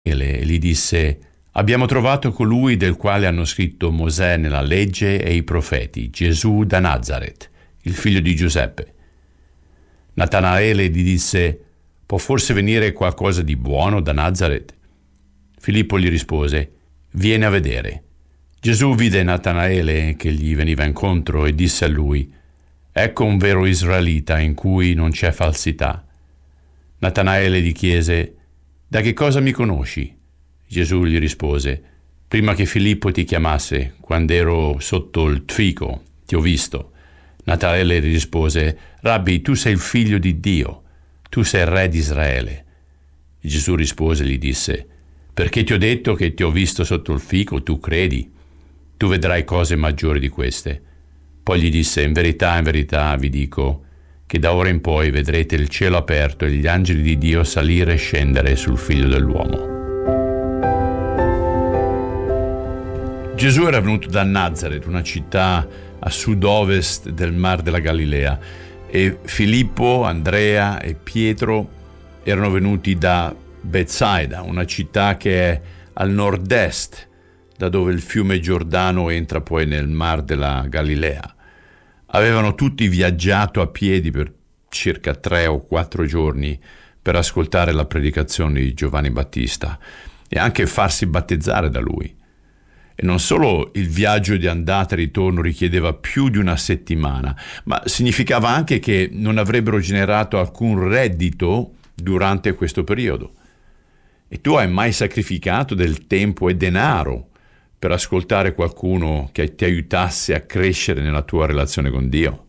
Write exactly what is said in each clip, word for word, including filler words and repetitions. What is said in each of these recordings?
e gli disse: abbiamo trovato colui del quale hanno scritto Mosè nella legge e i profeti, Gesù da Nazaret, il figlio di Giuseppe. Natanaele gli disse: può forse venire qualcosa di buono da Nazaret? Filippo gli rispose: vieni a vedere. Gesù vide Natanaele che gli veniva incontro e disse a lui: ecco un vero israelita in cui non c'è falsità. Natanaele gli chiese: da che cosa mi conosci? Gesù gli rispose: prima che Filippo ti chiamasse, quando ero sotto il fico, ti ho visto. Natanaele gli rispose: Rabbi, tu sei il figlio di Dio, tu sei il re di Israele. Gesù rispose e gli disse: perché ti ho detto che ti ho visto sotto il fico, tu credi? Tu vedrai cose maggiori di queste. Poi gli disse: in verità, in verità vi dico che da ora in poi vedrete il cielo aperto e gli angeli di Dio salire e scendere sul Figlio dell'uomo. Gesù era venuto da Nazaret, una città a sud-ovest del Mar della Galilea, e Filippo, Andrea e Pietro erano venuti da Betsaida, una città che è al nord-est, da dove il fiume Giordano entra poi nel Mar della Galilea. Avevano tutti viaggiato a piedi per circa tre o quattro giorni per ascoltare la predicazione di Giovanni Battista e anche farsi battezzare da lui. E non solo il viaggio di andata e ritorno richiedeva più di una settimana, ma significava anche che non avrebbero generato alcun reddito durante questo periodo. E tu hai mai sacrificato del tempo e denaro per ascoltare qualcuno che ti aiutasse a crescere nella tua relazione con Dio?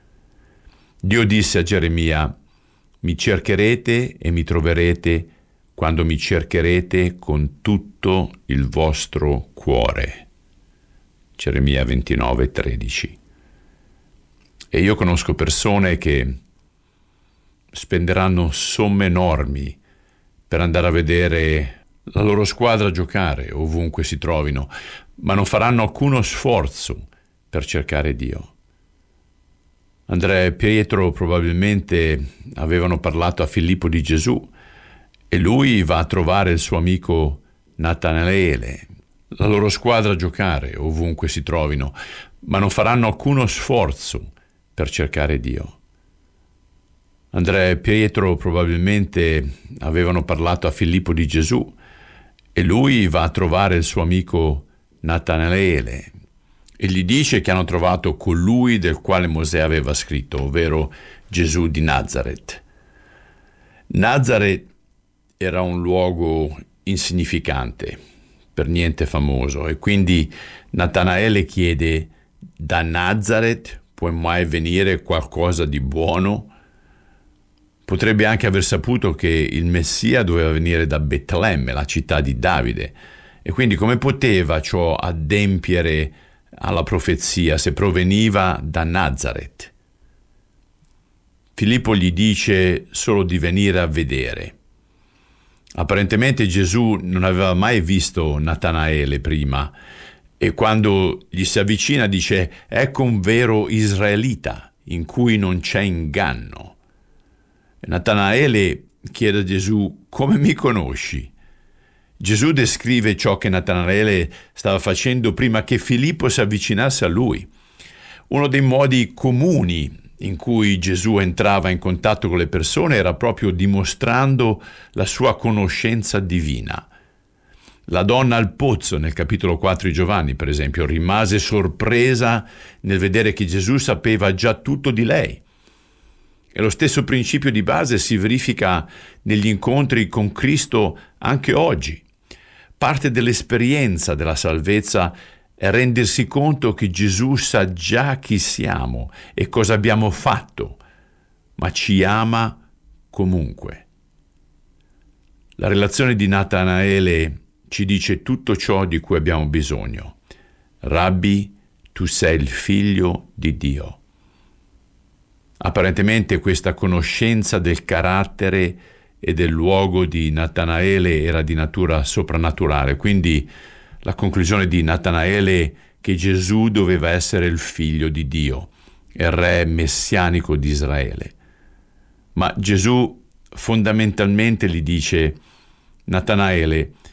Dio disse a Geremia: mi cercherete e mi troverete quando mi cercherete con tutto il vostro cuore. Geremia ventinove tredici. E io conosco persone che spenderanno somme enormi per andare a vedere la loro squadra giocare ovunque si trovino, ma non faranno alcuno sforzo per cercare Dio. Andrea e Pietro probabilmente avevano parlato a Filippo di Gesù e lui va a trovare il suo amico Natanaele, la loro squadra giocare ovunque si trovino, ma non faranno alcuno sforzo per cercare Dio. Andrea e Pietro probabilmente avevano parlato a Filippo di Gesù e lui va a trovare il suo amico Natanaele e gli dice che hanno trovato colui del quale Mosè aveva scritto, ovvero Gesù di Nazaret. Nazaret era un luogo insignificante, per niente famoso, e quindi Natanaele chiede: da Nazaret può mai venire qualcosa di buono? Potrebbe anche aver saputo che il Messia doveva venire da Betlemme, la città di Davide, e quindi come poteva ciò adempiere alla profezia se proveniva da Nazaret? Filippo gli dice solo di venire a vedere. Apparentemente Gesù non aveva mai visto Natanaele prima e quando gli si avvicina dice: ecco un vero israelita in cui non c'è inganno. Natanaele chiede a Gesù: come mi conosci? Gesù descrive ciò che Natanaele stava facendo prima che Filippo si avvicinasse a lui. Uno dei modi comuni in cui Gesù entrava in contatto con le persone era proprio dimostrando la sua conoscenza divina. La donna al pozzo, nel capitolo quattro di Giovanni, per esempio, rimase sorpresa nel vedere che Gesù sapeva già tutto di lei. E lo stesso principio di base si verifica negli incontri con Cristo anche oggi. Parte dell'esperienza della salvezza è rendersi conto che Gesù sa già chi siamo e cosa abbiamo fatto, ma ci ama comunque. La relazione di Natanaele ci dice tutto ciò di cui abbiamo bisogno. Rabbi, tu sei il figlio di Dio. Apparentemente questa conoscenza del carattere e del luogo di Natanaele era di natura soprannaturale, quindi la conclusione di Natanaele che Gesù doveva essere il figlio di Dio, il re messianico di Israele. Ma Gesù fondamentalmente gli dice: Natanaele